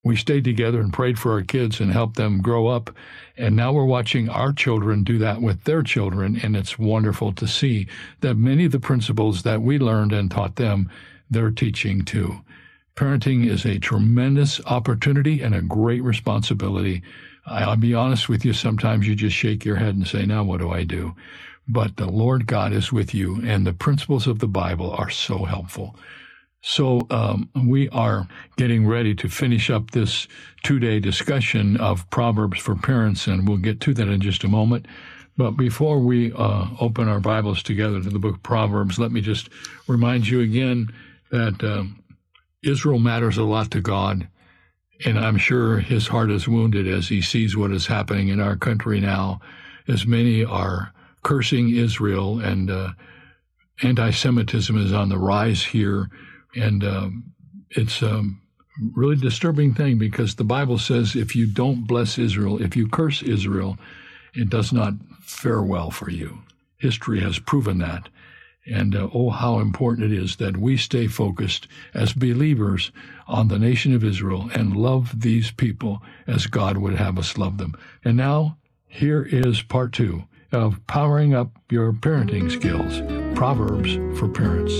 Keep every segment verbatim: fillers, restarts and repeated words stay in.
We stayed together and prayed for our kids and helped them grow up. And now we're watching our children do that with their children. And it's wonderful to see that many of the principles that we learned and taught them, they're teaching too. Parenting is a tremendous opportunity and a great responsibility. I'll be honest with you, sometimes you just shake your head and say, now what do I do? But the Lord God is with you, and the principles of the Bible are so helpful. So um, we are getting ready to finish up this two-day discussion of Proverbs for parents, and we'll get to that in just a moment. But before we uh, open our Bibles together to the book of Proverbs, let me just remind you again that uh, Israel matters a lot to God, and I'm sure his heart is wounded as he sees what is happening in our country now, as many are cursing Israel, and uh, anti-Semitism is on the rise here. And um, it's a really disturbing thing, because the Bible says if you don't bless Israel, if you curse Israel, it does not fare well for you. History has proven that. And uh, oh, how important it is that we stay focused as believers on the nation of Israel and love these people as God would have us love them. And now, here is part two of Powering Up Your Parenting Skills, Proverbs for Parents.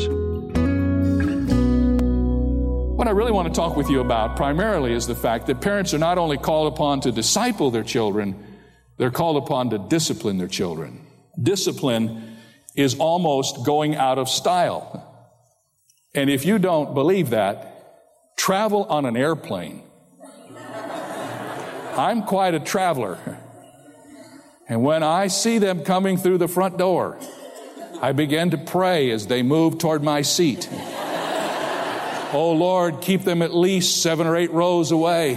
What I really want to talk with you about primarily is the fact that parents are not only called upon to disciple their children, they're called upon to discipline their children. Discipline is almost going out of style. And if you don't believe that, travel on an airplane. I'm quite a traveler. And when I see them coming through the front door, I begin to pray as they move toward my seat. Oh, Lord, keep them at least seven or eight rows away.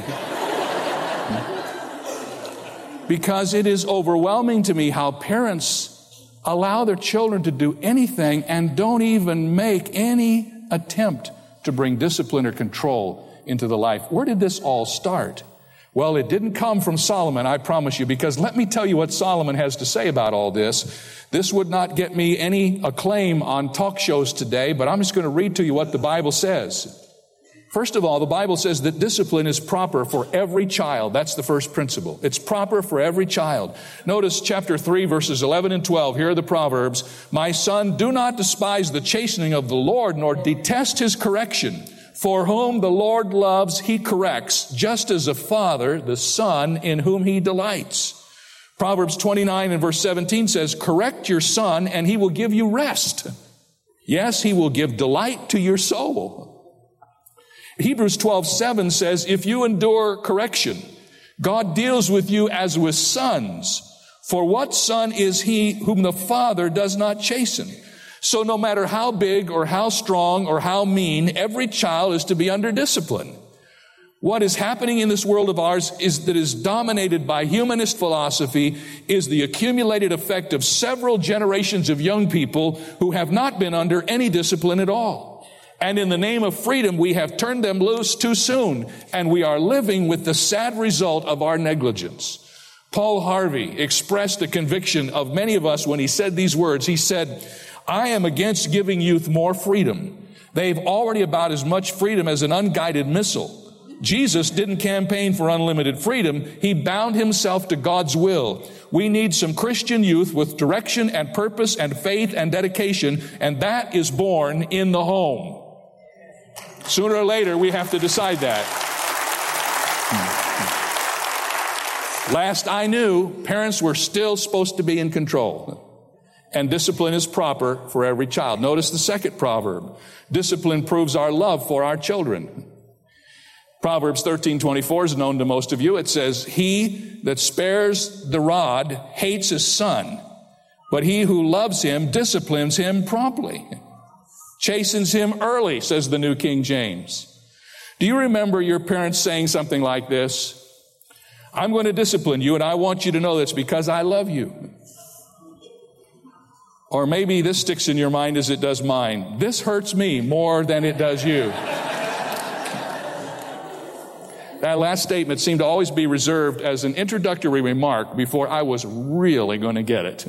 Because it is overwhelming to me how parents allow their children to do anything and don't even make any attempt to bring discipline or control into the life. Where did this all start? Well, it didn't come from Solomon, I promise you, because let me tell you what Solomon has to say about all this. This would not get me any acclaim on talk shows today, but I'm just going to read to you what the Bible says. First of all, the Bible says that discipline is proper for every child. That's the first principle. It's proper for every child. Notice chapter three, verses eleven and twelve. Here are the Proverbs. My son, do not despise the chastening of the Lord, nor detest his correction. For whom the Lord loves, he corrects, just as a father, the son in whom he delights. Proverbs twenty-nine and verse seventeen says, correct your son, and he will give you rest. Yes, he will give delight to your soul. Hebrews twelve seven says, if you endure correction, God deals with you as with sons. For what son is he whom the Father does not chasten? So no matter how big or how strong or how mean, every child is to be under discipline. What is happening in this world of ours is that is dominated by humanist philosophy is the accumulated effect of several generations of young people who have not been under any discipline at all. And in the name of freedom, we have turned them loose too soon, and we are living with the sad result of our negligence. Paul Harvey expressed a conviction of many of us when he said these words. He said, I am against giving youth more freedom. They've already about as much freedom as an unguided missile. Jesus didn't campaign for unlimited freedom. He bound himself to God's will. We need some Christian youth with direction and purpose and faith and dedication, and that is born in the home. Sooner or later, we have to decide that. Last I knew, parents were still supposed to be in control. And discipline is proper for every child. Notice the second proverb. Discipline proves our love for our children. Proverbs thirteen twenty-four is known to most of you. It says, he that spares the rod hates his son, but he who loves him disciplines him promptly. Chastens him early, says the New King James. Do you remember your parents saying something like this? I'm going to discipline you, and I want you to know that's because I love you. Or maybe this sticks in your mind as it does mine. This hurts me more than it does you. That last statement seemed to always be reserved as an introductory remark before I was really going to get it.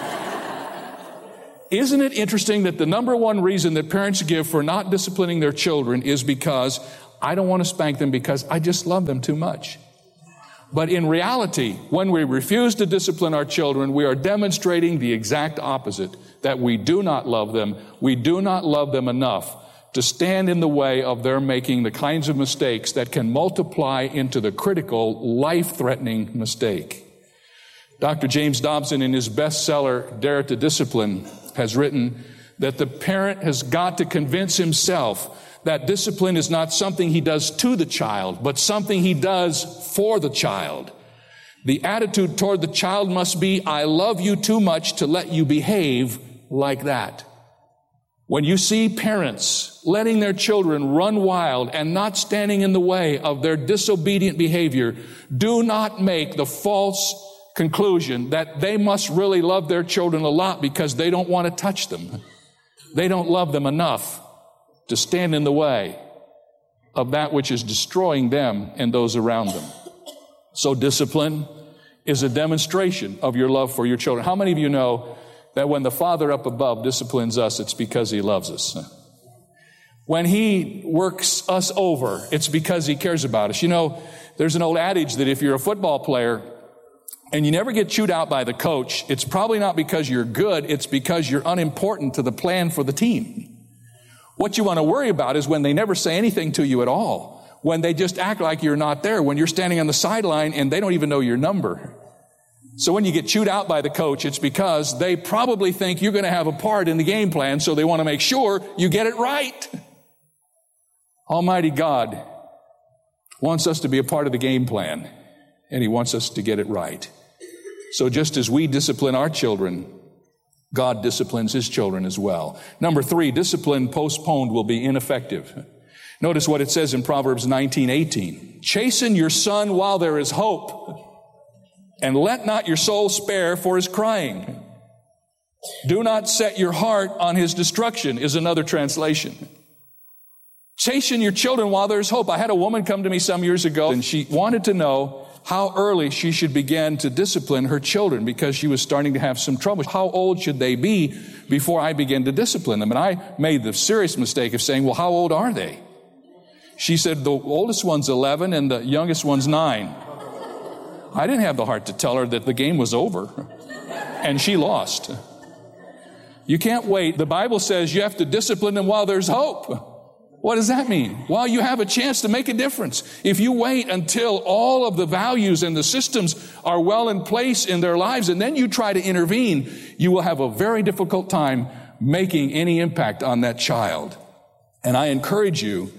Isn't it interesting that the number one reason that parents give for not disciplining their children is because I don't want to spank them because I just love them too much. But in reality, when we refuse to discipline our children, we are demonstrating the exact opposite, that we do not love them. We do not love them enough to stand in the way of their making the kinds of mistakes that can multiply into the critical, life-threatening mistake. Doctor James Dobson, in his bestseller, Dare to Discipline, has written that the parent has got to convince himself that discipline is not something he does to the child, but something he does for the child. The attitude toward the child must be, I love you too much to let you behave like that. When you see parents letting their children run wild and not standing in the way of their disobedient behavior, do not make the false conclusion that they must really love their children a lot because they don't want to touch them. They don't love them enough to stand in the way of that which is destroying them and those around them. So discipline is a demonstration of your love for your children. How many of you know that when the Father up above disciplines us, it's because He loves us? When He works us over, it's because He cares about us. You know, there's an old adage that if you're a football player and you never get chewed out by the coach, it's probably not because you're good, it's because you're unimportant to the plan for the team. What you want to worry about is when they never say anything to you at all, when they just act like you're not there, when you're standing on the sideline and they don't even know your number. So when you get chewed out by the coach, it's because they probably think you're going to have a part in the game plan, so they want to make sure you get it right. Almighty God wants us to be a part of the game plan, and He wants us to get it right. So just as we discipline our children, God disciplines His children as well. Number three, discipline postponed will be ineffective. Notice what it says in Proverbs nineteen eighteen. Chasten your son while there is hope, and let not your soul spare for his crying. Do not set your heart on his destruction is another translation. Chasten your children while there's hope. I had a woman come to me some years ago, and she wanted to know how early she should begin to discipline her children because she was starting to have some trouble. How old should they be before I begin to discipline them? And I made the serious mistake of saying, well, how old are they? She said, the oldest one's eleven and the youngest one's nine. I didn't have the heart to tell her that the game was over, and she lost. You can't wait. The Bible says you have to discipline them while there's hope. What does that mean? While you have a chance to make a difference. If you wait until all of the values and the systems are well in place in their lives and then you try to intervene, you will have a very difficult time making any impact on that child. And I encourage you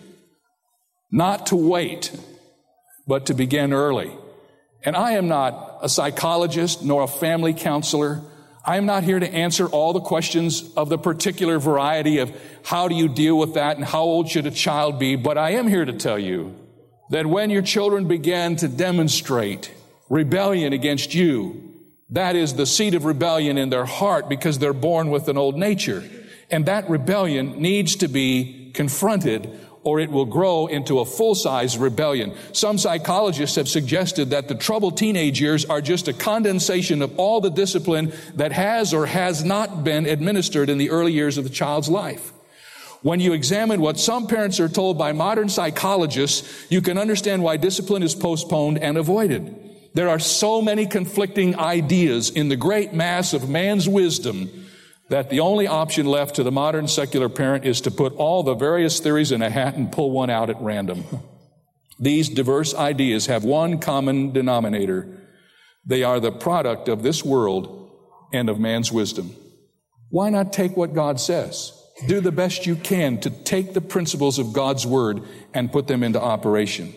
not to wait, but to begin early. And I am not a psychologist nor a family counselor. I am not here to answer all the questions of the particular variety of how do you deal with that and how old should a child be, but I am here to tell you that when your children begin to demonstrate rebellion against you, that is the seed of rebellion in their heart because they're born with an old nature. And that rebellion needs to be confronted or it will grow into a full-size rebellion. Some psychologists have suggested that the troubled teenage years are just a condensation of all the discipline that has or has not been administered in the early years of the child's life. When you examine what some parents are told by modern psychologists, you can understand why discipline is postponed and avoided. There are so many conflicting ideas in the great mass of man's wisdom that the only option left to the modern secular parent is to put all the various theories in a hat and pull one out at random. These diverse ideas have one common denominator. They are the product of this world and of man's wisdom. Why not take what God says? Do the best you can to take the principles of God's Word and put them into operation.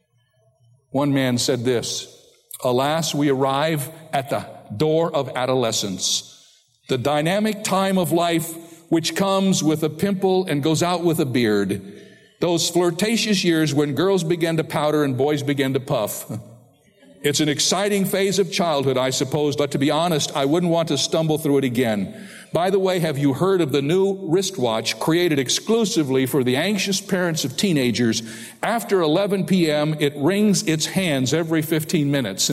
One man said this, alas, we arrive at the door of adolescence, the dynamic time of life which comes with a pimple and goes out with a beard. Those flirtatious years when girls begin to powder and boys begin to puff. It's an exciting phase of childhood, I suppose, but to be honest, I wouldn't want to stumble through it again. By the way, have you heard of the new wristwatch created exclusively for the anxious parents of teenagers? After eleven p.m., it wrings its hands every fifteen minutes.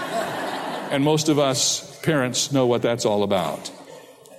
And most of us parents know what that's all about.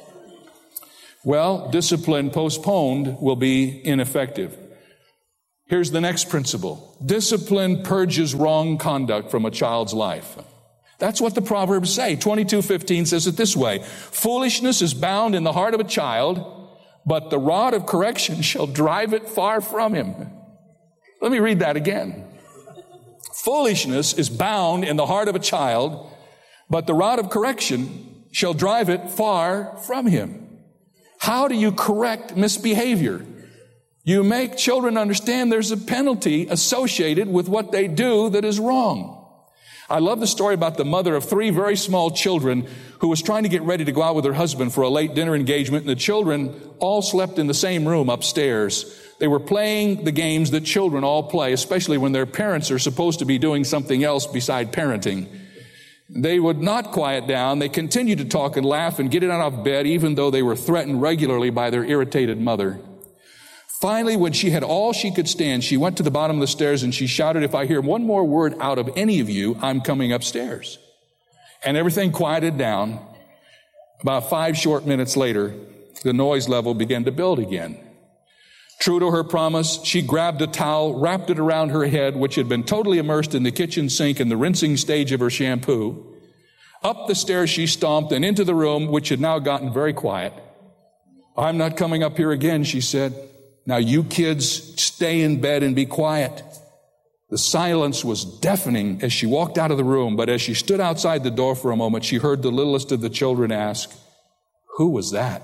Well, discipline postponed will be ineffective. Here's the next principle. Discipline purges wrong conduct from a child's life. That's what the Proverbs say. twenty-two fifteen says it this way. Foolishness is bound in the heart of a child, but the rod of correction shall drive it far from him. Let me read that again. Foolishness is bound in the heart of a child, but the rod of correction shall drive it far from him. How do you correct misbehavior? You make children understand there's a penalty associated with what they do that is wrong. I love the story about the mother of three very small children who was trying to get ready to go out with her husband for a late dinner engagement, and the children all slept in the same room upstairs. They were playing the games that children all play, especially when their parents are supposed to be doing something else beside parenting. They would not quiet down. They continued to talk and laugh and get it out of bed, even though they were threatened regularly by their irritated mother. Finally, when she had all she could stand, she went to the bottom of the stairs and she shouted, "If I hear one more word out of any of you, I'm coming upstairs." And everything quieted down. About five short minutes later, the noise level began to build again. True to her promise, she grabbed a towel, wrapped it around her head, which had been totally immersed in the kitchen sink and the rinsing stage of her shampoo. Up the stairs she stomped and into the room, which had now gotten very quiet. "I'm not coming up here again," she said. "Now you kids stay in bed and be quiet." The silence was deafening as she walked out of the room, but as she stood outside the door for a moment, she heard the littlest of the children ask, "Who was that?"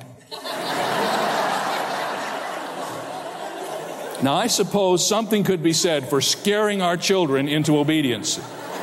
Now, I suppose something could be said for scaring our children into obedience.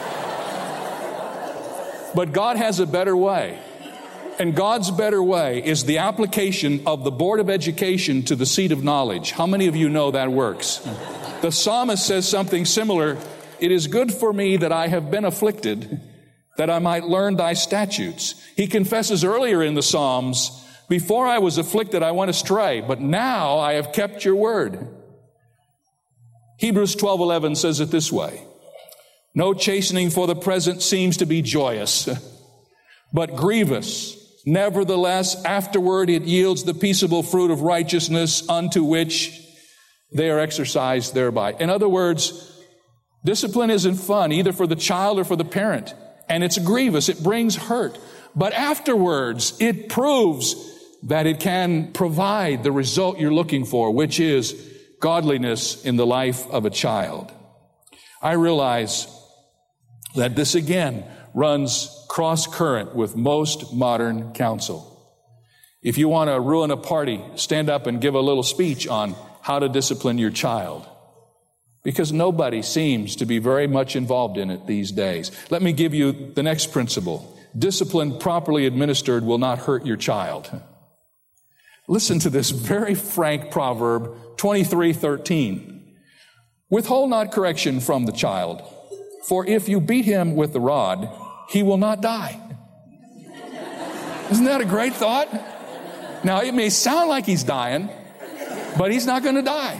But God has a better way. And God's better way is the application of the Board of Education to the seat of knowledge. How many of you know that works? The psalmist says something similar. "It is good for me that I have been afflicted, that I might learn thy statutes." He confesses earlier in the Psalms, "Before I was afflicted, I went astray, but now I have kept your word." Hebrews twelve eleven says it this way. "No chastening for the present seems to be joyous, but grievous. Nevertheless, afterward it yields the peaceable fruit of righteousness unto which they are exercised thereby." In other words, discipline isn't fun either for the child or for the parent. And it's grievous. It brings hurt. But afterwards, it proves that it can provide the result you're looking for, which is godliness in the life of a child. I realize that this again runs cross-current with most modern counsel. If you want to ruin a party, stand up and give a little speech on how to discipline your child, because nobody seems to be very much involved in it these days. Let me give you the next principle. Discipline properly administered will not hurt your child. Listen to this very frank proverb, twenty-three thirteen. "Withhold not correction from the child, for if you beat him with the rod, he will not die." Isn't that a great thought? Now, it may sound like he's dying, but he's not going to die.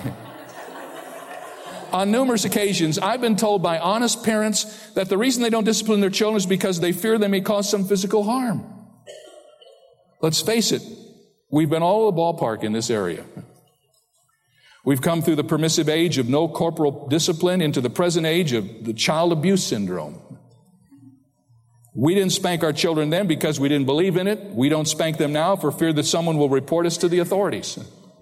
On numerous occasions, I've been told by honest parents that the reason they don't discipline their children is because they fear they may cause some physical harm. Let's face it, we've been all over the ballpark in this area. We've come through the permissive age of no corporal discipline into the present age of the child abuse syndrome. We didn't spank our children then because we didn't believe in it. We don't spank them now for fear that someone will report us to the authorities.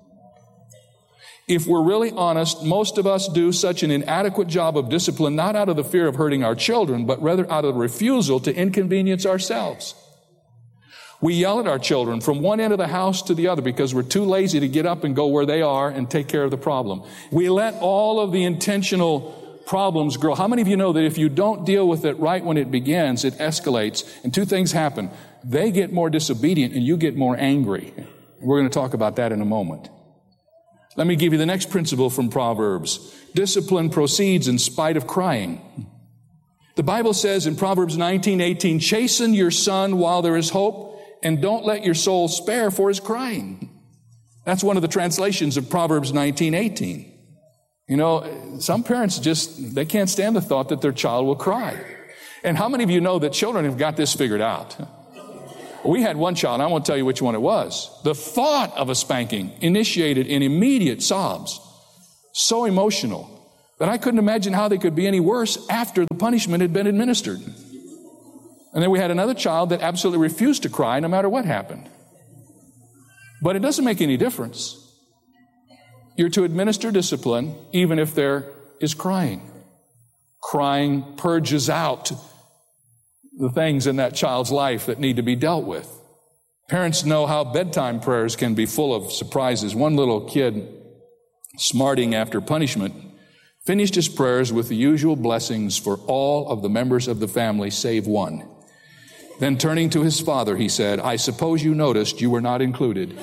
If we're really honest, most of us do such an inadequate job of discipline not out of the fear of hurting our children, but rather out of the refusal to inconvenience ourselves. We yell at our children from one end of the house to the other because we're too lazy to get up and go where they are and take care of the problem. We let all of the intentional problems grow. How many of you know that if you don't deal with it right when it begins, it escalates, and two things happen. They get more disobedient and you get more angry. We're going to talk about that in a moment. Let me give you the next principle from Proverbs. Discipline proceeds in spite of crying. The Bible says in Proverbs nineteen eighteen, "Chasten your son while there is hope, and don't let your soul spare for his crying." That's one of the translations of Proverbs nineteen eighteen. You know, some parents just, they can't stand the thought that their child will cry. And how many of you know that children have got this figured out? We had one child, and I won't tell you which one it was. The thought of a spanking initiated in immediate sobs. So emotional. that I couldn't imagine how they could be any worse after the punishment had been administered. And then we had another child that absolutely refused to cry no matter what happened. But it doesn't make any difference. You're to administer discipline even if there is crying. Crying purges out the things in that child's life that need to be dealt with. Parents know how bedtime prayers can be full of surprises. One little kid, smarting after punishment, finished his prayers with the usual blessings for all of the members of the family save one. Then turning to his father, he said, "I suppose you noticed you were not included."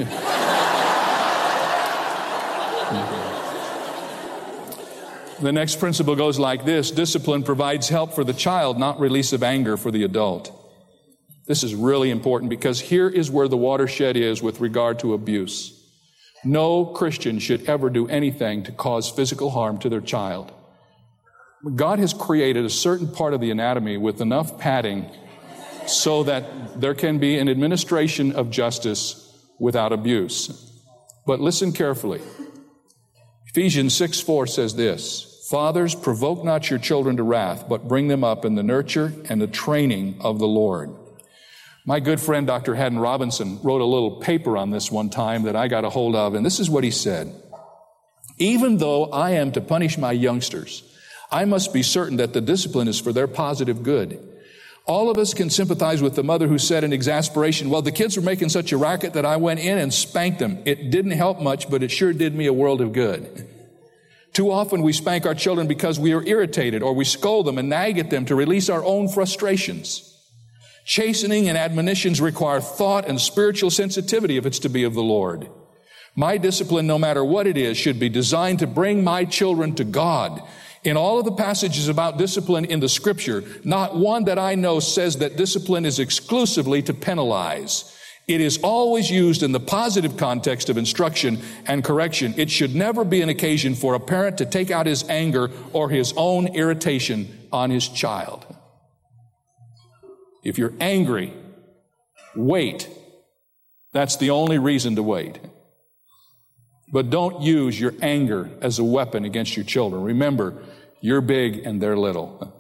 The next principle goes like this: discipline provides help for the child, not release of anger for the adult. This is really important because here is where the watershed is with regard to abuse. No Christian should ever do anything to cause physical harm to their child. God has created a certain part of the anatomy with enough padding so that there can be an administration of justice without abuse. But listen carefully. Ephesians six four says this: "Fathers, provoke not your children to wrath, but bring them up in the nurture and the training of the Lord." My good friend, Doctor Haddon Robinson, wrote a little paper on this one time that I got a hold of, and this is what he said: "Even though I am to punish my youngsters, I must be certain that the discipline is for their positive good. All of us can sympathize with the mother who said in exasperation, 'Well, the kids were making such a racket that I went in and spanked them. It didn't help much, but it sure did me a world of good.' Too often we spank our children because we are irritated, or we scold them and nag at them to release our own frustrations. Chastening and admonitions require thought and spiritual sensitivity if it's to be of the Lord. My discipline, no matter what it is, should be designed to bring my children to God. In all of the passages about discipline in the Scripture, not one that I know says that discipline is exclusively to penalize. It is always used in the positive context of instruction and correction. It should never be an occasion for a parent to take out his anger or his own irritation on his child. If you're angry, wait. That's the only reason to wait. But don't use your anger as a weapon against your children. Remember, you're big and they're little.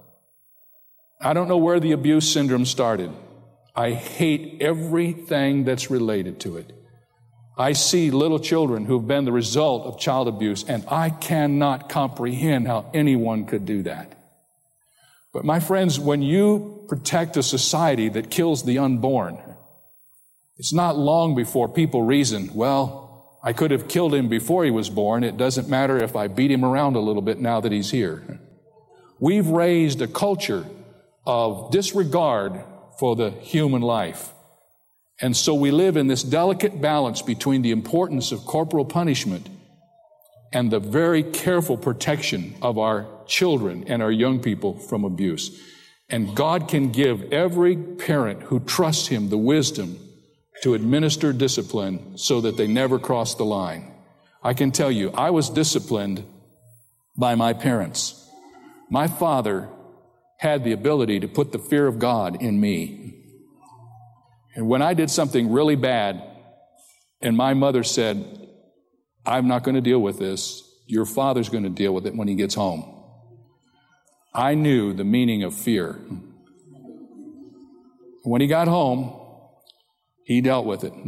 I don't know where the abuse syndrome started. I hate everything that's related to it. I see little children who've been the result of child abuse, and I cannot comprehend how anyone could do that. But my friends, when you protect a society that kills the unborn, it's not long before people reason, well, I could have killed him before he was born. It doesn't matter if I beat him around a little bit now that he's here. We've raised a culture of disregard for the human life. And so we live in this delicate balance between the importance of corporal punishment and the very careful protection of our children and our young people from abuse. And God can give every parent who trusts Him the wisdom to administer discipline so that they never cross the line. I can tell you, I was disciplined by my parents. My father had the ability to put the fear of God in me. And when I did something really bad, and my mother said, I'm not going to deal with this, your father's going to deal with it when he gets home, I knew the meaning of fear. When he got home, he dealt with it.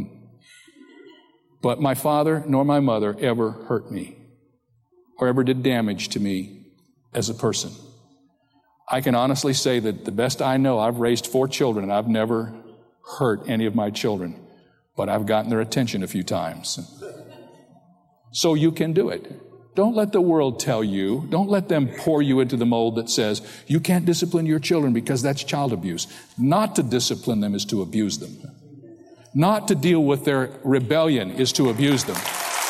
But my father nor my mother ever hurt me or ever did damage to me as a person. I can honestly say that the best I know, I've raised four children and I've never hurt any of my children, but I've gotten their attention a few times. So you can do it. Don't let the world tell you, don't let them pour you into the mold that says you can't discipline your children because that's child abuse. Not to discipline them is to abuse them. Not to deal with their rebellion is to abuse them.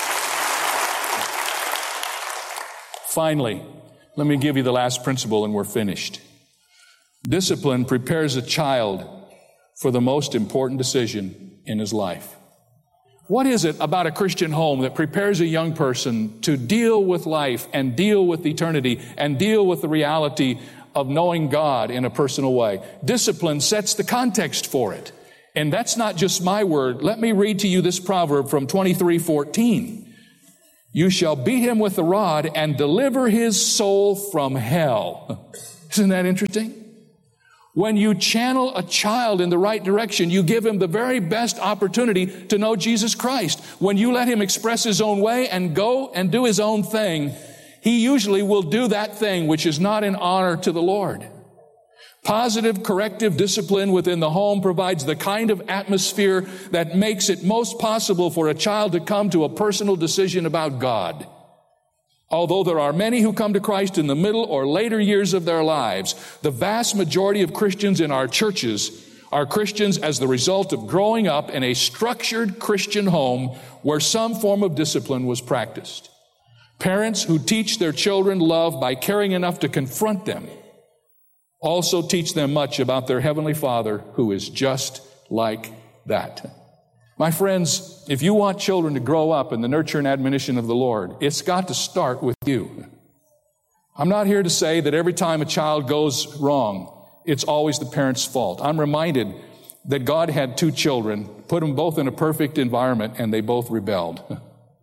Finally, let me give you the last principle and we're finished. Discipline prepares a child for the most important decision in his life. What is it about a Christian home that prepares a young person to deal with life and deal with eternity and deal with the reality of knowing God in a personal way? Discipline sets the context for it. And that's not just my word. Let me read to you this proverb from twenty-three fourteen. You shall beat him with the rod and deliver his soul from hell. Isn't that interesting? When you channel a child in the right direction, you give him the very best opportunity to know Jesus Christ. When you let him express his own way and go and do his own thing, he usually will do that thing which is not in honor to the Lord. Positive corrective discipline within the home provides the kind of atmosphere that makes it most possible for a child to come to a personal decision about God. Although there are many who come to Christ in the middle or later years of their lives, the vast majority of Christians in our churches are Christians as the result of growing up in a structured Christian home where some form of discipline was practiced. Parents who teach their children love by caring enough to confront them also teach them much about their Heavenly Father, who is just like that. My friends, if you want children to grow up in the nurture and admonition of the Lord, it's got to start with you. I'm not here to say that every time a child goes wrong, it's always the parent's fault. I'm reminded that God had two children, put them both in a perfect environment, and they both rebelled.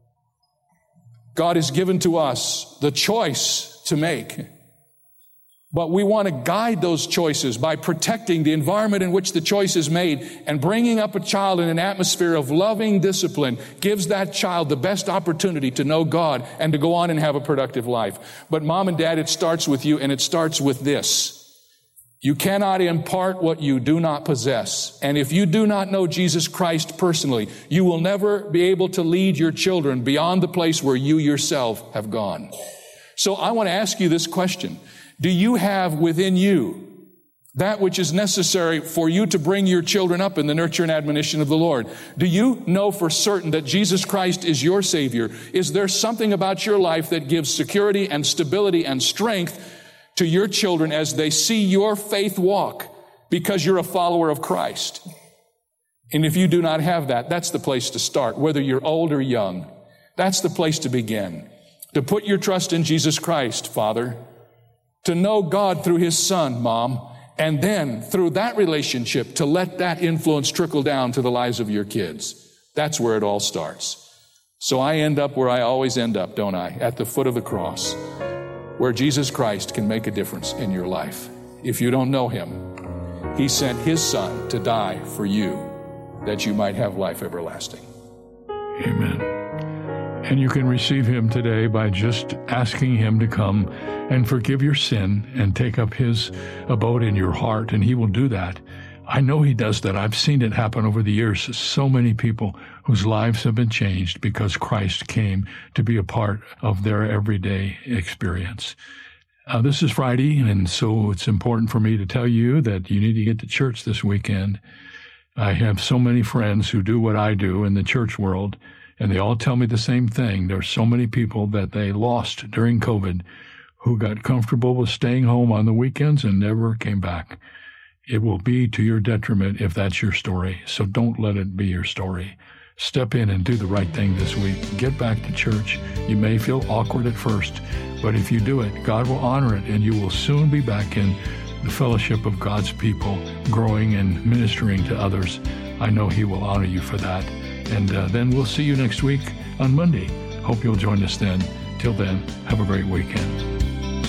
God has given to us the choice to make. But we want to guide those choices by protecting the environment in which the choice is made, and bringing up a child in an atmosphere of loving discipline gives that child the best opportunity to know God and to go on and have a productive life. But mom and dad, it starts with you, and it starts with this. You cannot impart what you do not possess. And if you do not know Jesus Christ personally, you will never be able to lead your children beyond the place where you yourself have gone. So I want to ask you this question. Do you have within you that which is necessary for you to bring your children up in the nurture and admonition of the Lord? Do you know for certain that Jesus Christ is your Savior? Is there something about your life that gives security and stability and strength to your children as they see your faith walk because you're a follower of Christ? And if you do not have that, that's the place to start, whether you're old or young. That's the place to begin. To put your trust in Jesus Christ, Father. To know God through His Son, Mom, and then through that relationship to let that influence trickle down to the lives of your kids. That's where it all starts. So I end up where I always end up, don't I? At the foot of the cross, where Jesus Christ can make a difference in your life. If you don't know Him, He sent His Son to die for you, that you might have life everlasting. Amen. And you can receive Him today by just asking Him to come and forgive your sin and take up His abode in your heart, and He will do that. I know He does that. I've seen it happen over the years. So many people whose lives have been changed because Christ came to be a part of their everyday experience. Uh, this is Friday, and so it's important for me to tell you that you need to get to church this weekend. I have so many friends who do what I do in the church world, and they all tell me the same thing. There's so many people that they lost during COVID who got comfortable with staying home on the weekends and never came back. It will be to your detriment if that's your story, so don't let it be your story. Step in and do the right thing this week. Get back to church. You may feel awkward at first, but if you do it, God will honor it, and you will soon be back in the fellowship of God's people, growing and ministering to others. I know He will honor you for that. And uh, then we'll see you next week on Monday. Hope you'll join us then. Till then, have a great weekend.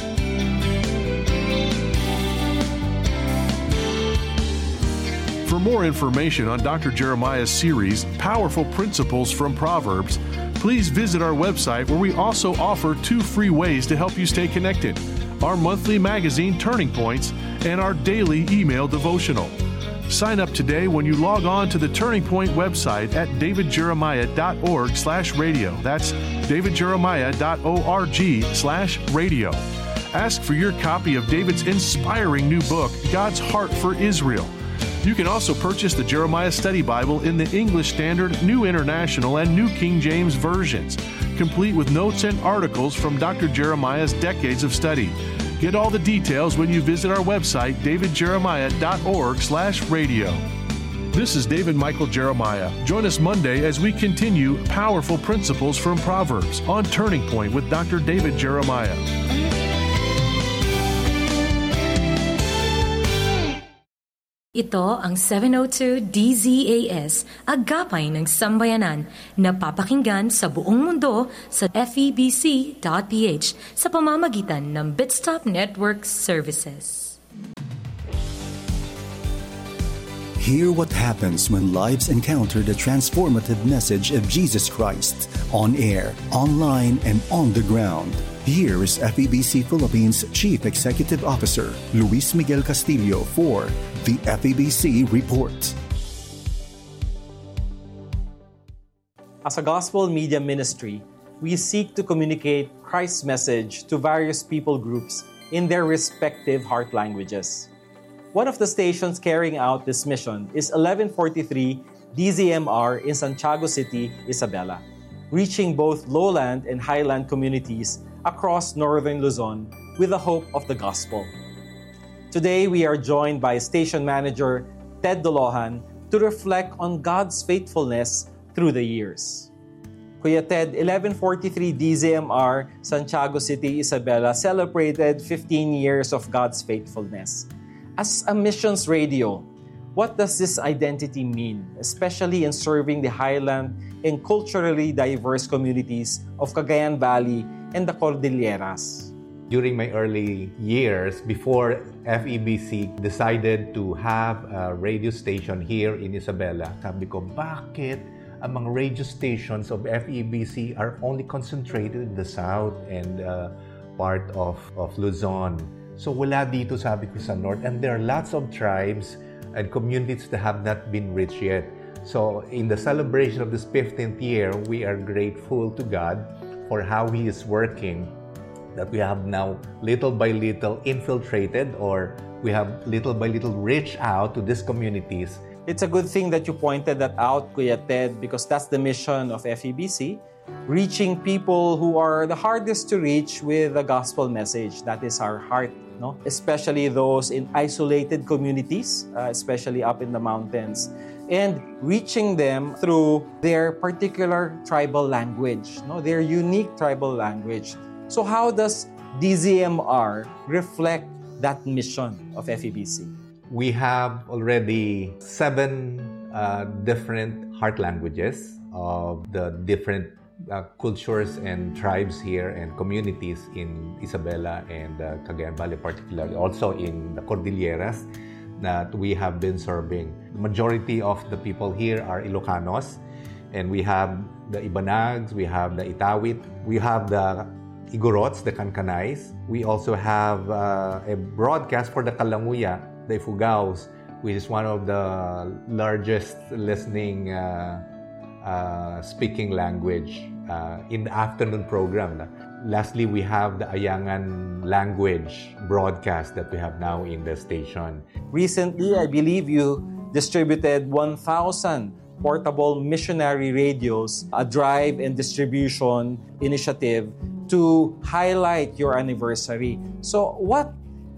For more information on Doctor Jeremiah's series, Powerful Principles from Proverbs, please visit our website, where we also offer two free ways to help you stay connected: our monthly magazine, Turning Points, and our daily email devotional. Sign up today when you log on to the Turning Point website at davidjeremiah.org slash radio. That's davidjeremiah.org slash radio. Ask for your copy of David's inspiring new book, God's Heart for Israel. You can also purchase the Jeremiah Study Bible in the English Standard, New International, and New King James versions, complete with notes and articles from Doctor Jeremiah's decades of study. Get all the details when you visit our website, davidjeremiah.org slash radio. This is David Michael Jeremiah. Join us Monday as we continue Powerful Principles from Proverbs on Turning Point with Doctor David Jeremiah. Ito ang seven oh two D Z A S, agapay ng sambayanan, na papakinggan sa buong mundo sa F E B C dot P H sa pamamagitan ng Bitstop Network Services. Hear what happens when lives encounter the transformative message of Jesus Christ on air, online, and on the ground. Here is F E B C Philippines Chief Executive Officer Luis Miguel Castillo for the F E B C Report. As a gospel media ministry, we seek to communicate Christ's message to various people groups in their respective heart languages. One of the stations carrying out this mission is eleven forty-three D Z M R in Santiago City, Isabela, reaching both lowland and highland communities across northern Luzon with the hope of the gospel. Today, we are joined by Station Manager Ted Dolohan to reflect on God's faithfulness through the years. Kuya Ted, eleven forty-three D Z M R, Santiago City, Isabela, celebrated fifteen years of God's faithfulness. As a missions radio, what does this identity mean, especially in serving the highland and culturally diverse communities of Cagayan Valley and the Cordilleras? During my early years, before F E B C decided to have a radio station here in Isabela, sabi ko, bakit ang mga radio stations of F E B C are only concentrated in the south and uh, part of, of Luzon? So wala dito, sabi ko, sa north. And there are lots of tribes and communities that have not been reached yet. So in the celebration of this fifteenth year, we are grateful to God for how He is working, that we have now little by little infiltrated, or we have little by little reached out to these communities. It's a good thing that you pointed that out, Kuya Ted, because that's the mission of F E B C, reaching people who are the hardest to reach with the gospel message. That is our heart, no? Especially those in isolated communities, uh, especially up in the mountains, and reaching them through their particular tribal language, no? Their unique tribal language. So how does D Z M R reflect that mission of F E B C? We have already seven uh, different heart languages of the different uh, cultures and tribes here and communities in Isabela and uh, Cagayan Valley, particularly also in the Cordilleras that we have been serving. The majority of the people here are Ilocanos, and we have the Ibanags, we have the Itawit, we have the Igorots, the Kankanays. We also have uh, a broadcast for the Kalanguya, the Ifugaos, which is one of the largest listening uh, uh, speaking language uh, in the afternoon program. Lastly, we have the Ayangan language broadcast that we have now in the station. Recently, I believe you distributed one thousand portable missionary radios, a drive and distribution initiative to highlight your anniversary. So what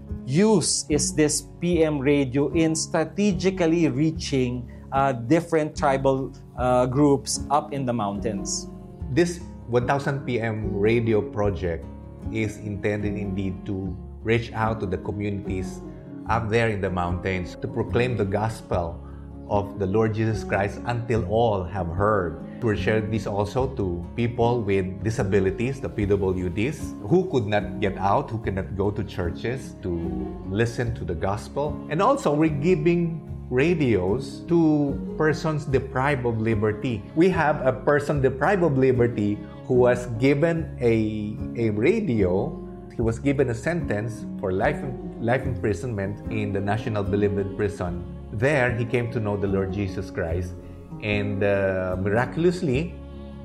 use is this P M radio in strategically reaching uh, different tribal uh, groups up in the mountains? This one thousand P M radio project is intended indeed to reach out to the communities up there in the mountains to proclaim the gospel of the Lord Jesus Christ until all have heard. We share this also to people with disabilities, the P W Ds, who could not get out, who cannot go to churches to listen to the gospel. And also, we're giving radios to persons deprived of liberty. We have a person deprived of liberty who was given a, a radio. He was given a sentence for life, life imprisonment in the National Bilibid Prison. There, he came to know the Lord Jesus Christ, and uh, miraculously,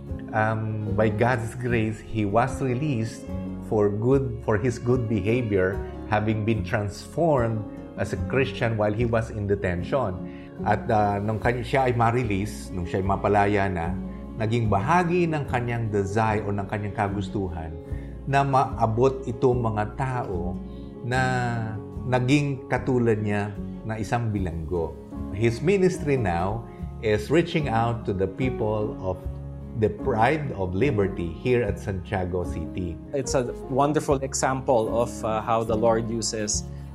um, by God's grace, he was released for good for his good behavior, having been transformed as a Christian while he was in detention. At uh, nung siya ay ma-release, nung siya ay mapalaya na, naging bahagi ng kanyang desire o ng kanyang kagustuhan na maabot itong mga tao na naging katulad niya na isang bilanggo. His ministry now is reaching out to the people of deprived of liberty here at Santiago City. It's a wonderful example of uh, how the Lord uses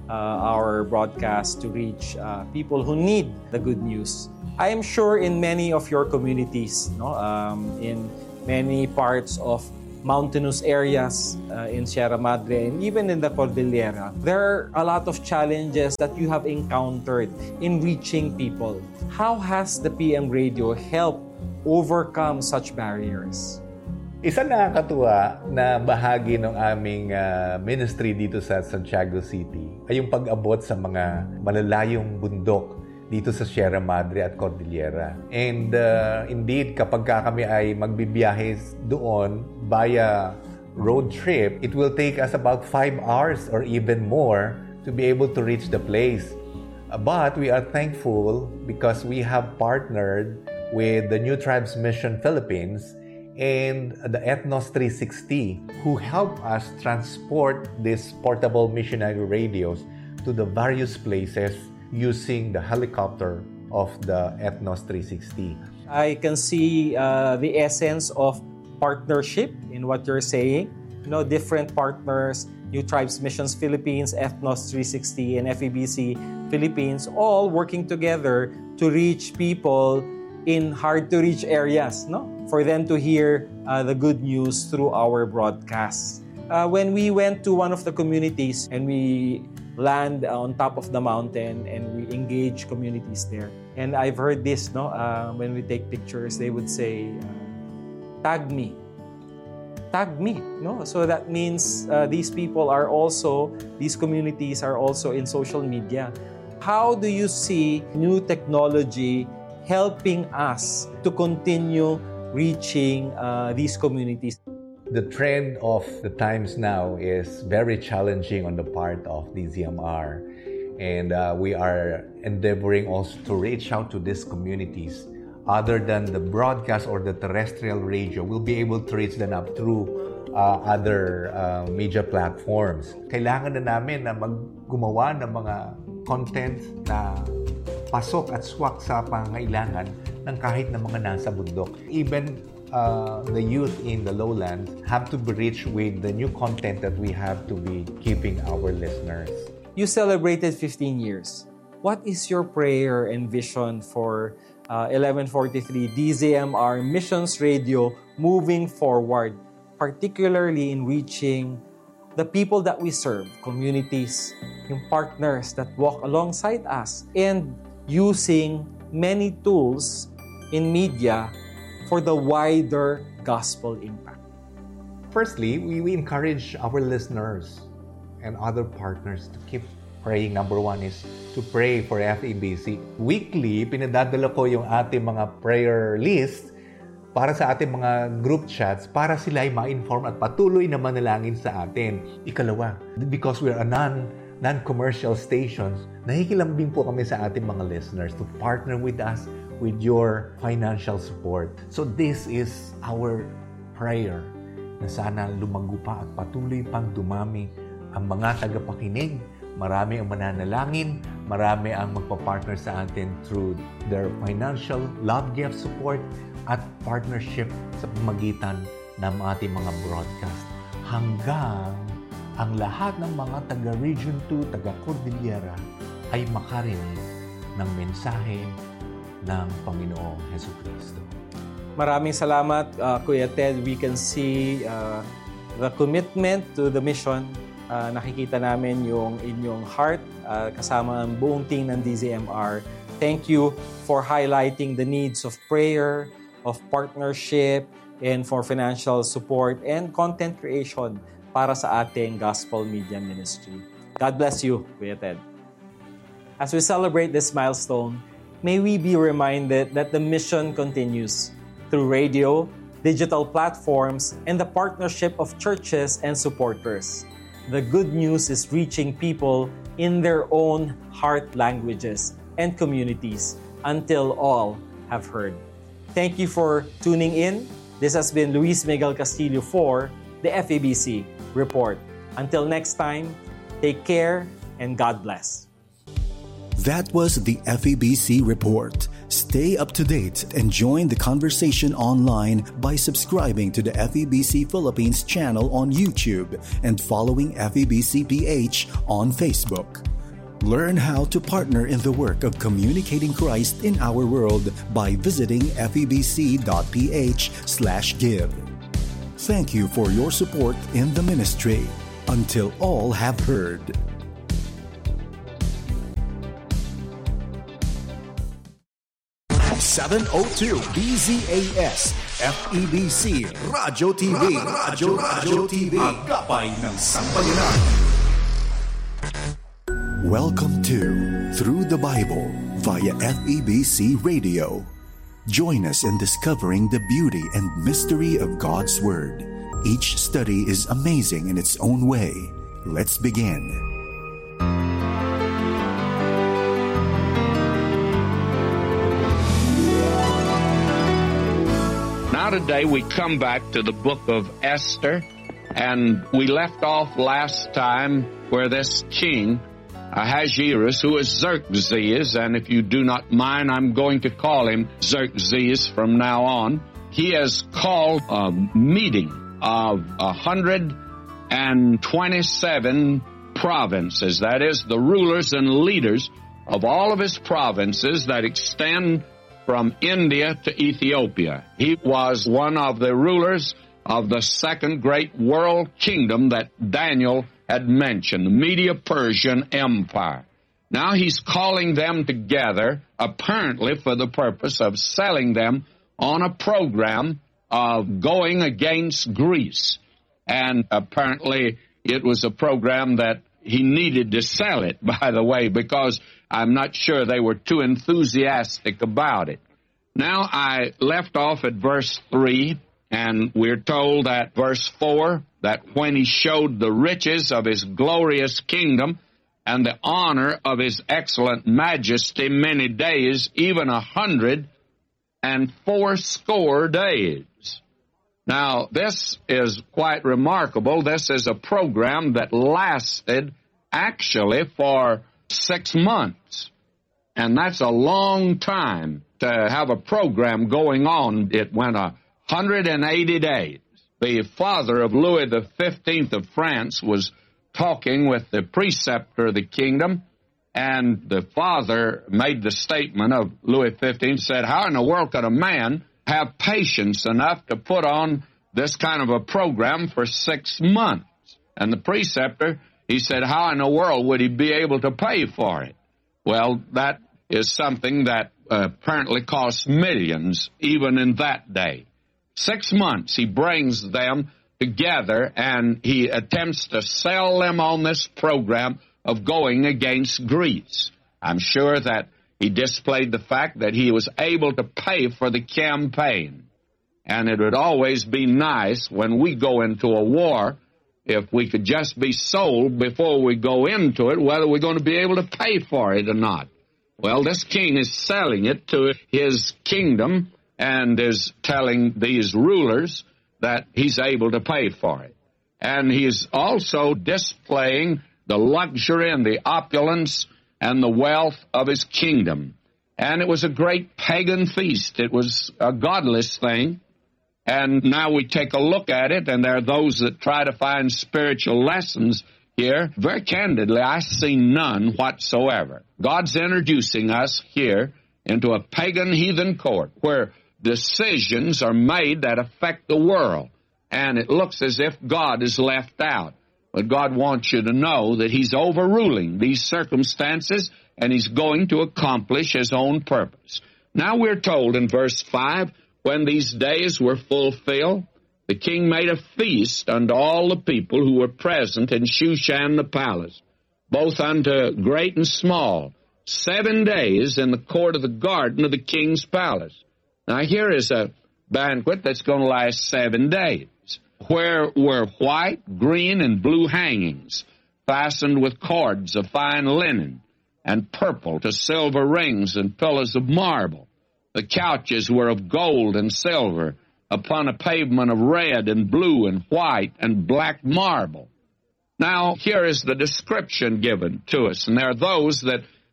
uh, our broadcast to reach uh, people who need the good news. I am sure in many of your communities, no, um, in many parts of mountainous areas uh, in Sierra Madre and even in the Cordillera, there are a lot of challenges that you have encountered in reaching people. How has the P M Radio helped overcome such barriers? Isa nakakatuwa na bahagi ng aming uh, ministry dito sa Santiago City ay yung pag-abot sa mga malalayong bundok dito sa Sierra Madre at Cordillera. And uh, indeed, kapag kami ay magbibiyahe doon via road trip, it will take us about five hours or even more to be able to reach the place. Uh, but we are thankful because we have partnered with the New Tribes Mission Philippines and the Ethnos three sixty, who help us transport these portable missionary radios to the various places using the helicopter of the Ethnos three sixty. I can see uh, the essence of partnership in what you're saying. You know, different partners, New Tribes Missions Philippines, Ethnos three sixty, and F E B C Philippines, all working together to reach people in hard-to-reach areas, no? For them to hear uh, the good news through our broadcasts. Uh, when we went to one of the communities and we land on top of the mountain and we engage communities there. And I've heard this, no? Uh, when we take pictures, they would say, uh, tag me. Tag me, no? So that means uh, these people are also, these communities are also in social media. How do you see new technology helping us to continue reaching uh, these communities? The trend of the times now is very challenging on the part of D Z M R. And uh, we are endeavoring also to reach out to these communities. Other than the broadcast or the terrestrial radio, we'll be able to reach them up through uh, other uh, media platforms. Kailangan na namin na maggumawa ng mga content na pasok at swak sa pangailangan ng kahit na mga nasa bundok. Even Uh, the youth in the lowlands have to be reached with the new content that we have to be giving our listeners. You celebrated fifteen years. What is your prayer and vision for uh, eleven forty-three D Z M R Missions Radio moving forward, particularly in reaching the people that we serve, communities, yung partners that walk alongside us, and using many tools in media for the wider gospel impact? Firstly, we, we encourage our listeners and other partners to keep praying. Number one is to pray for F E B C. Weekly, pinadadala ko yung ating mga prayer list para sa ating mga group chats para sila ay ma-inform at patuloy na manalangin sa atin. Ikalawa, because we're a non, non-commercial stations, nahikilambing po kami sa ating mga listeners to partner with us with your financial support. So this is our prayer na sana lumago pa at patuloy pang dumami ang mga tagapakinig. Marami ang mananalangin, marami ang magpa-partner sa atin through their financial love gift support at partnership sa pamagitan ng ating mga broadcast. Hanggang ang lahat ng mga taga-Region two, taga-Cordillera ay makarinig ng mensahe ng Panginoong Jesucristo. Maraming salamat, uh, Kuya Ted. We can see uh, the commitment to the mission. Uh, nakikita namin yung inyong heart uh, kasama ang buong team ng D Z M R. Thank you for highlighting the needs of prayer, of partnership, and for financial support and content creation para sa ating gospel media ministry. God bless you, Kuya Ted. As we celebrate this milestone, may we be reminded that the mission continues through radio, digital platforms, and the partnership of churches and supporters. The good news is reaching people in their own heart languages and communities until all have heard. Thank you for tuning in. This has been Luis Miguel Castillo for the F E B C Report. Until next time, take care and God bless. That was the F E B C Report. Stay up to date and join the conversation online by subscribing to the F E B C Philippines channel on YouTube and following F E B C P H on Facebook. Learn how to partner in the work of communicating Christ in our world by visiting febc.ph slash give. Thank you for your support in the ministry. Until all have heard. seven oh two D Z A S F E B C Radyo T V Radyo Radyo T V Agapay ng Sambayanan. Welcome to Through the Bible via F E B C Radio. Join us in discovering the beauty and mystery of God's Word. Each study is amazing in its own way. Let's begin. Now today we come back to the book of Esther, and we left off last time where this king, Ahasuerus, who is Xerxes, and if you do not mind, I'm going to call him Xerxes from now on. He has called a meeting of one hundred twenty-seven provinces, that is, the rulers and leaders of all of his provinces that extend from India to Ethiopia. He was one of the rulers of the second great world kingdom that Daniel had mentioned, the Medo-Persian Empire. Now he's calling them together, apparently for the purpose of selling them on a program of going against Greece. And apparently it was a program that he needed to sell it, by the way, because I'm not sure they were too enthusiastic about it. Now I left off at verse three, and we're told that verse four, that when he showed the riches of his glorious kingdom and the honor of his excellent majesty many days, even a hundred and fourscore days. Now, this is quite remarkable. This is a program that lasted actually for six months. And that's a long time to have a program going on. It went a hundred and eighty days. The father of Louis the fifteenth of France was talking with the preceptor of the kingdom, and the father made the statement of Louis the fifteenth, said, how in the world could a man have patience enough to put on this kind of a program for six months? And the preceptor, he said, how in the world would he be able to pay for it? Well, that is something that uh, apparently costs millions, even in that day. Six months he brings them together, and he attempts to sell them on this program of going against Greece. I'm sure that he displayed the fact that he was able to pay for the campaign. And it would always be nice when we go into a war if we could just be sold before we go into it, whether we're going to be able to pay for it or not. Well, this king is selling it to his kingdom and is telling these rulers that he's able to pay for it. And he's also displaying the luxury and the opulence and the wealth of his kingdom. And it was a great pagan feast. It was a godless thing. And now we take a look at it, and there are those that try to find spiritual lessons here. Very candidly, I see none whatsoever. God's introducing us here into a pagan heathen court where decisions are made that affect the world, and it looks as if God is left out. But God wants you to know that he's overruling these circumstances, and he's going to accomplish his own purpose. Now we're told in verse five, when these days were fulfilled, the king made a feast unto all the people who were present in Shushan the palace, both unto great and small, seven days in the court of the garden of the king's palace. Now here is a banquet that's going to last seven days, where were white, green, and blue hangings, fastened with cords of fine linen, and purple to silver rings and pillars of marble. The couches were of gold and silver, upon a pavement of red and blue and white and black marble. Now, here is the description given to us, and there are those that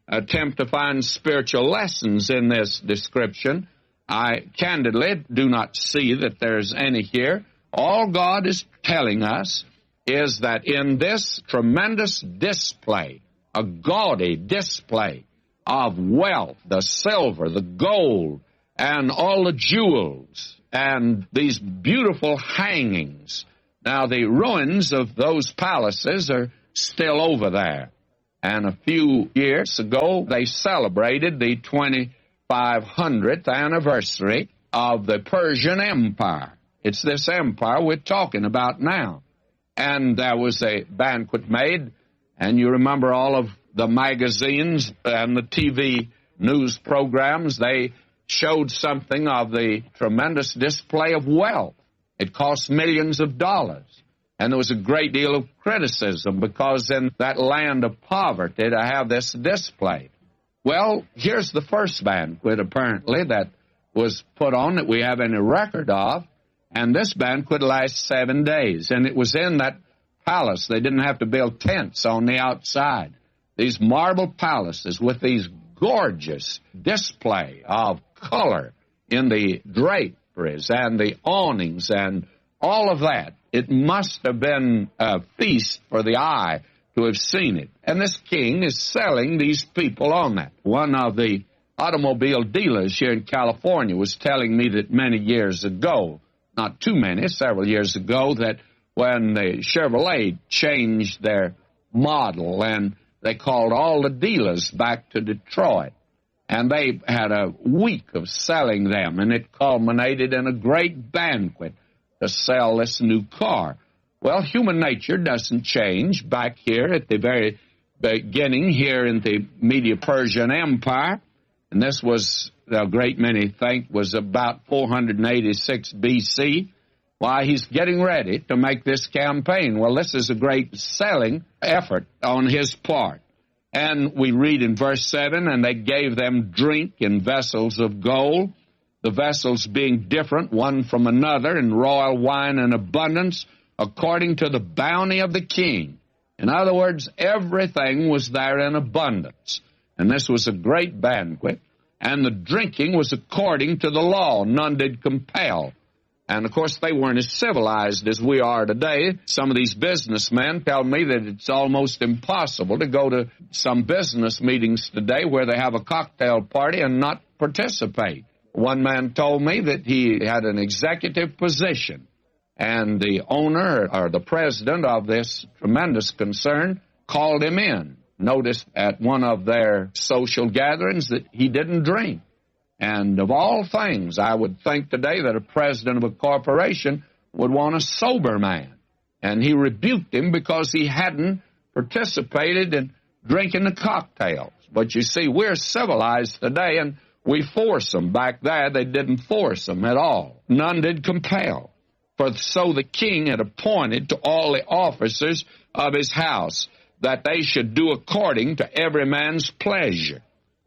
attempt to find spiritual lessons in this description. I candidly do not see that there's any here. All God is telling us is that in this tremendous display, a gaudy display of wealth, the silver, the gold, and all the jewels, and these beautiful hangings. Now, the ruins of those palaces are still over there. And a few years ago, they celebrated the twenty-five hundredth anniversary of the Persian Empire. It's this empire we're talking about now. And there was a banquet made, and you remember all of the magazines and the T V news programs, they showed something of the tremendous display of wealth. It cost millions of dollars. And there was a great deal of criticism because in that land of poverty to have this display. Well, here's the first banquet, apparently, that was put on that we have any record of. And this banquet lasts seven days. And it was in that palace. They didn't have to build tents on the outside. These marble palaces with these gorgeous display of color in the draperies and the awnings and all of that. It must have been a feast for the eye to have seen it. And this king is selling these people on that. One of the automobile dealers here in California was telling me that many years ago, not too many, several years ago, that when the Chevrolet changed their model and they called all the dealers back to Detroit, and they had a week of selling them, and it culminated in a great banquet to sell this new car. Well, human nature doesn't change back here at the very beginning here in the Medo-Persian Empire, and this was, a great many think, was about four hundred eighty-six B C. Why, he's getting ready to make this campaign. Well, this is a great selling effort on his part. And we read in verse seven, and they gave them drink in vessels of gold, the vessels being different one from another, and royal wine in abundance, according to the bounty of the king. In other words, everything was there in abundance. And this was a great banquet, and the drinking was according to the law. None did compel. And, of course, they weren't as civilized as we are today. Some of these businessmen tell me that it's almost impossible to go to some business meetings today where they have a cocktail party and not participate. One man told me that he had an executive position, and the owner or the president of this tremendous concern called him in. Noticed at one of their social gatherings that he didn't drink. And of all things, I would think today that a president of a corporation would want a sober man. And he rebuked him because he hadn't participated in drinking the cocktails. But you see, we're civilized today, and we force them. Back there, they didn't force them at all. None did compel. For so the king had appointed to all the officers of his house that they should do according to every man's pleasure.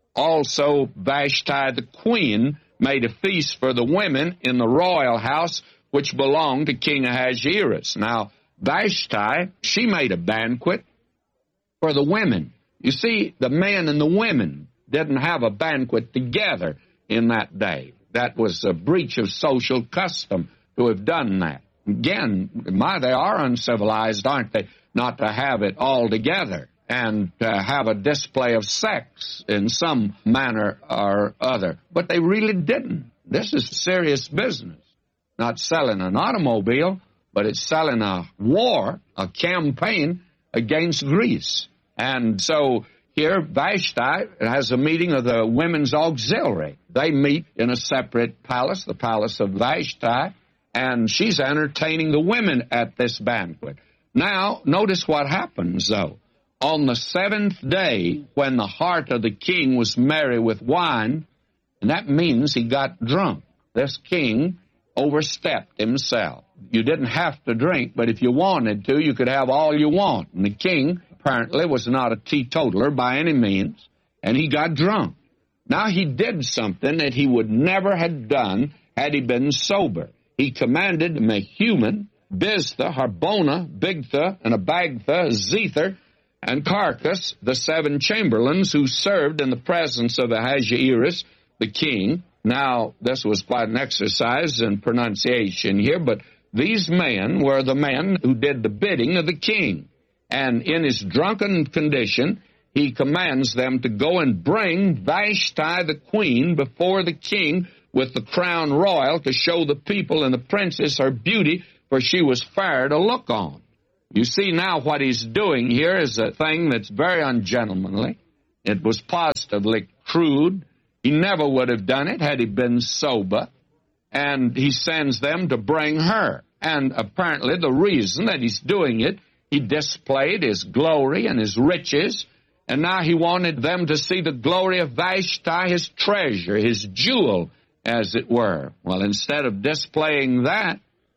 Also, Vashti the queen made a feast for the women in the royal house, which belonged to King Ahasuerus. Now, Vashti, she made a banquet for the women. You see, the men and the women didn't have a banquet together in that day. That was a breach of social custom to have done that. Again, my, they are uncivilized, aren't they, not to have it all together and to have a display of sex in some manner or other. But they really didn't. This is serious business. Not selling an automobile, but it's selling a war, a campaign against Greece. And so here, Vashti has a meeting of the women's auxiliary. They meet in a separate palace, the palace of Vashti, and she's entertaining the women at this banquet. Now, notice what happens, though. On the seventh day, when the heart of the king was merry with wine, and that means he got drunk. This king overstepped himself. You didn't have to drink, but if you wanted to, you could have all you want. And the king apparently was not a teetotaler by any means, and he got drunk. Now he did something that he would never have done had he been sober. He commanded Mehuman, Biztha, Harbona, Bigtha, and Abagtha, Zether, and Carcas, the seven chamberlains who served in the presence of Ahasuerus, the king. Now, this was quite an exercise in pronunciation here, but these men were the men who did the bidding of the king. And in his drunken condition, he commands them to go and bring Vashti the queen before the king with the crown royal to show the people and the princess her beauty, for she was fair to look on. You see now what he's doing here is a thing that's very ungentlemanly. It was positively crude. He never would have done it had he been sober. And he sends them to bring her. And apparently the reason that he's doing it, he displayed his glory and his riches, and now he wanted them to see the glory of Vashti, his treasure, his jewel, as it were. Well, instead of displaying that,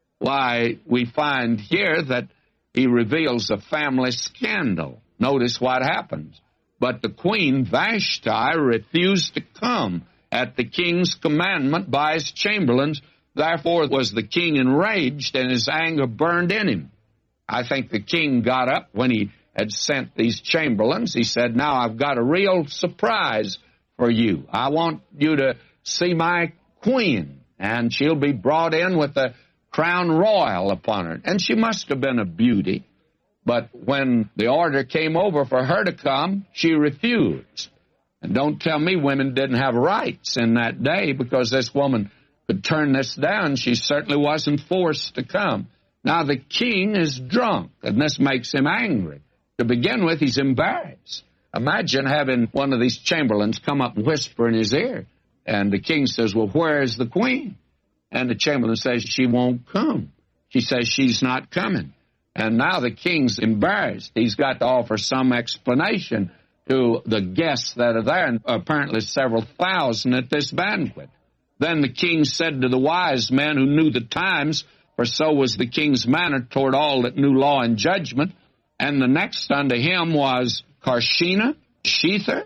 why, we find here that he reveals a family scandal. Notice what happens. But the queen, Vashti, refused to come at the king's commandment by his chamberlains. Therefore was the king enraged, and his anger burned in him. I think the king got up when he had sent these chamberlains. He said, now I've got a real surprise for you. I want you to see my queen, and she'll be brought in with the crown royal upon her. And she must have been a beauty. But when the order came over for her to come, she refused. And don't tell me women didn't have rights in that day, because this woman could turn this down. She certainly wasn't forced to come. Now the king is drunk, and this makes him angry. To begin with, he's embarrassed. Imagine having one of these chamberlains come up and whisper in his ear. And the king says, well, where is the queen? And the chamberlain says, she won't come. She says, she's not coming. And now the king's embarrassed. He's got to offer some explanation to the guests that are there, and apparently several thousand at this banquet. Then the king said to the wise men who knew the times, for so was the king's manner toward all that knew law and judgment, and the next unto him was Carshena, Shether,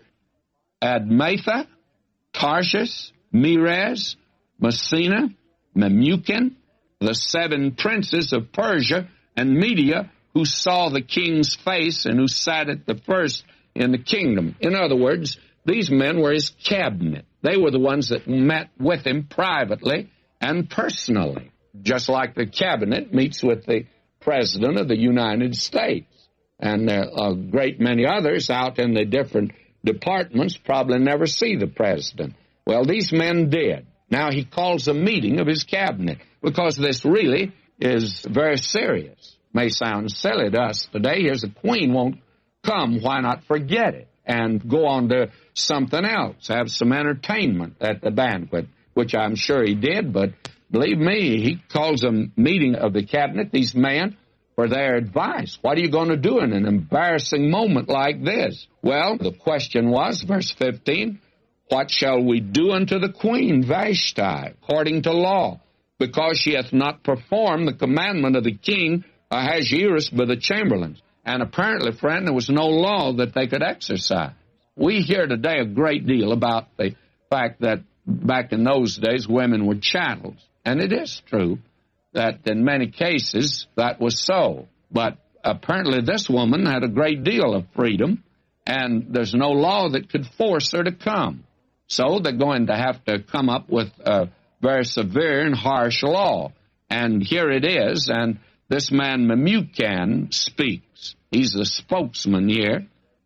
Admatha, Tarshish, Meres, Messina, Memucan, the seven princes of Persia and Media, who saw the king's face and who sat at the first in the kingdom. In other words, these men were his cabinet. They were the ones that met with him privately and personally, just like the cabinet meets with the President of the United States. And there are a great many others out in the different departments probably never see the President. Well, these men did. Now he calls a meeting of his cabinet, because this really is very serious. May sound silly to us today. Here's a queen won't come. Why not forget it and go on to something else, have some entertainment at the banquet, which I'm sure he did. But believe me, he calls a meeting of the cabinet, these men, for their advice. What are you going to do in an embarrassing moment like this? Well, the question was, verse fifteen, what shall we do unto the queen Vashti according to law? Because she hath not performed the commandment of the king Ahasuerus by the chamberlains. And apparently, friend, there was no law that they could exercise. We hear today a great deal about the fact that back in those days women were chattels. And it is true that in many cases that was so. But apparently this woman had a great deal of freedom, and there's no law that could force her to come. So they're going to have to come up with a very severe and harsh law. And here it is, and this man Memucan speaks. He's the spokesman here.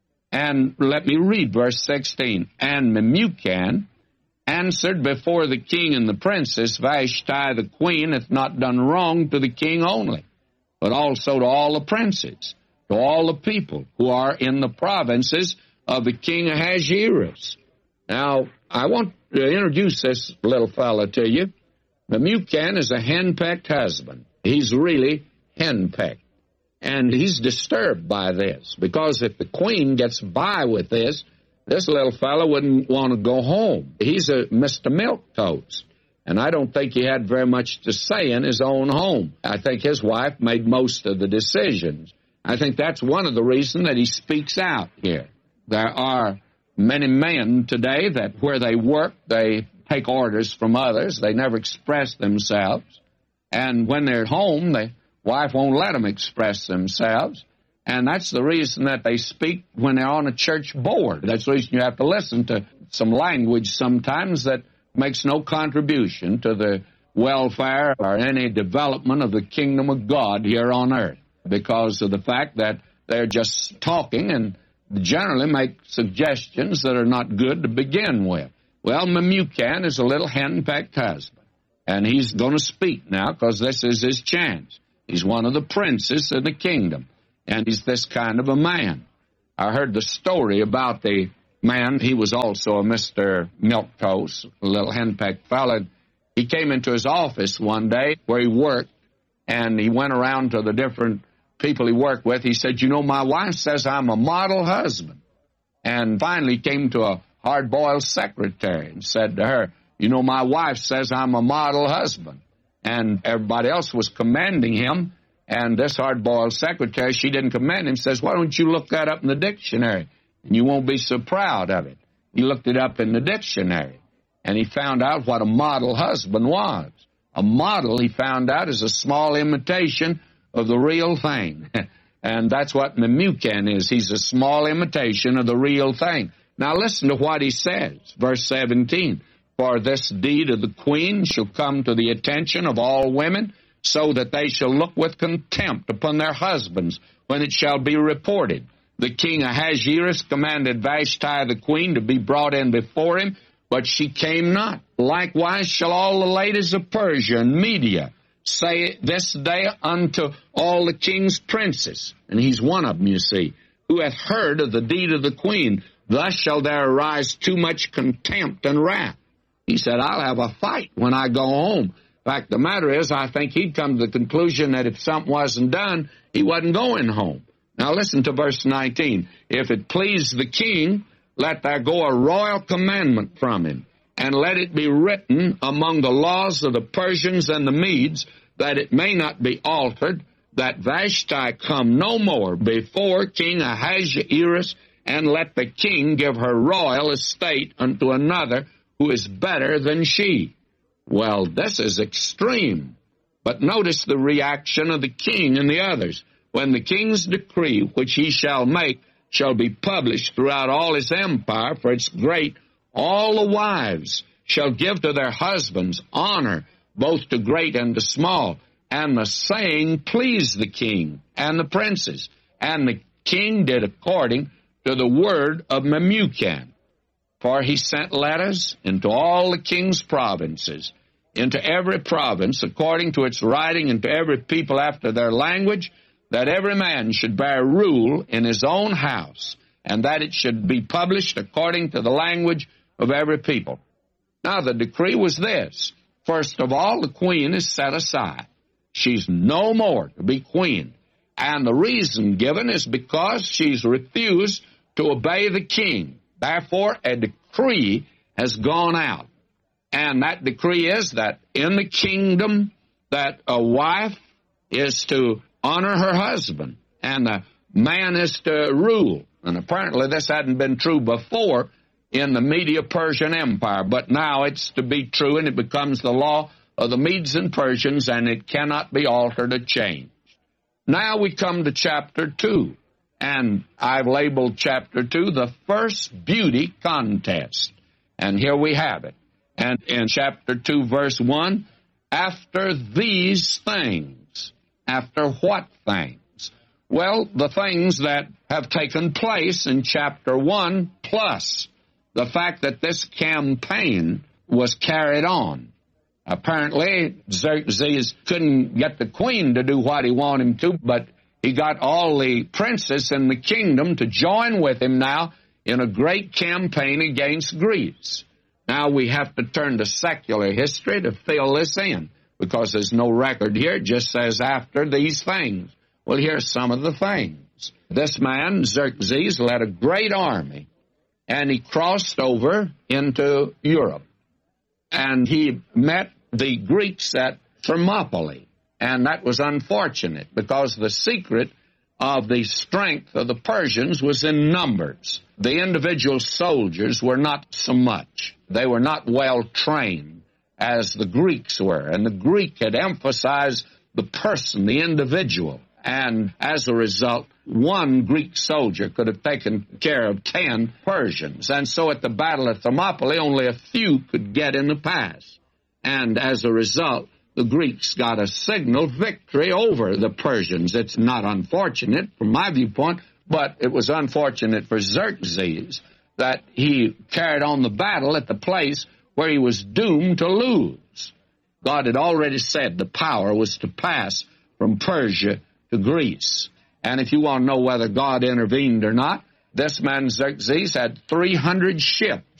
And let me read verse sixteen. And Memucan answered before the king and the princess, Vashti the queen hath not done wrong to the king only, but also to all the princes, to all the people who are in the provinces of the king Ahasuerus. Now, I want to introduce this little fella to you. Memucan is a henpecked husband. He's really henpecked. And he's disturbed by this, because if the queen gets by with this, this little fellow wouldn't want to go home. He's a Mister Milquetoast, and I don't think he had very much to say in his own home. I think his wife made most of the decisions. I think that's one of the reasons that he speaks out here. There are many men today that where they work, they take orders from others. They never express themselves. And when they're at home, the wife won't let them express themselves. And that's the reason that they speak when they're on a church board. That's the reason you have to listen to some language sometimes that makes no contribution to the welfare or any development of the kingdom of God here on earth, because of the fact that they're just talking and generally make suggestions that are not good to begin with. Well, Memucan is a little henpecked husband, and he's going to speak now because this is his chance. He's one of the princes in the kingdom, and he's this kind of a man. I heard the story about the man. He was also a Mister Milquetoast, a little henpecked fellow. He came into his office one day where he worked, and he went around to the different people he worked with. He said, you know, my wife says I'm a model husband. And finally came to a hard-boiled secretary and said to her, you know, my wife says I'm a model husband. And everybody else was commending him. And this hard-boiled secretary, she didn't commend him, says, why don't you look that up in the dictionary? And you won't be so proud of it. He looked it up in the dictionary, and he found out what a model husband was. A model, he found out, is a small imitation of the real thing. And that's what Memucan is. He's a small imitation of the real thing. Now listen to what he says, verse seventeen. For this deed of the queen shall come to the attention of all women, so that they shall look with contempt upon their husbands when it shall be reported. The king Ahasuerus commanded Vashti the queen to be brought in before him, but she came not. Likewise shall all the ladies of Persia and Media say this day unto all the king's princes, and he's one of them, you see, who hath heard of the deed of the queen. Thus shall there arise too much contempt and wrath. He said, I'll have a fight when I go home. In fact, the matter is, I think he'd come to the conclusion that if something wasn't done, he wasn't going home. Now listen to verse nineteen. If it please the king, let there go a royal commandment from him, and let it be written among the laws of the Persians and the Medes, that it may not be altered, that Vashti come no more before King Ahasuerus, and let the king give her royal estate unto another who is better than she. Well, this is extreme. But notice the reaction of the king and the others. When the king's decree, which he shall make, shall be published throughout all his empire, for it's great, all the wives shall give to their husbands honor, both to great and to small. And the saying pleased the king and the princes. And the king did according to the word of Memucan. For he sent letters into all the king's provinces, into every province according to its writing, and to every people after their language, that every man should bear rule in his own house, and that it should be published according to the language of every people. Now the decree was this. First of all, the queen is set aside. She's no more to be queen. And the reason given is because she's refused to obey the king. Therefore, a decree has gone out. And that decree is that in the kingdom that a wife is to honor her husband, and the man is to rule. And apparently this hadn't been true before in the Medo-Persian Empire, but now it's to be true, and it becomes the law of the Medes and Persians, and it cannot be altered or changed. Now we come to chapter two, and I've labeled chapter two the first beauty contest. And here we have it. And in chapter two, verse one, after these things. After what things? Well, the things that have taken place in chapter one, plus the fact that this campaign was carried on. Apparently, Xerxes couldn't get the queen to do what he wanted him to, but he got all the princes in the kingdom to join with him now in a great campaign against Greece. Now we have to turn to secular history to fill this in, because there's no record here. It just says after these things. Well, here's some of the things. This man, Xerxes, led a great army, and he crossed over into Europe. And he met the Greeks at Thermopylae. And that was unfortunate, because the secret of the strength of the Persians was in numbers. The individual soldiers were not so much. They were not well trained as the Greeks were. And the Greek had emphasized the person, the individual. And as a result, one Greek soldier could have taken care of ten Persians. And so at the Battle of Thermopylae, only a few could get in the pass. And as a result, the Greeks got a signal victory over the Persians. It's not unfortunate from my viewpoint, but it was unfortunate for Xerxes that he carried on the battle at the place where he was doomed to lose. God had already said the power was to pass from Persia to Greece. And if you want to know whether God intervened or not, this man Xerxes had three hundred ships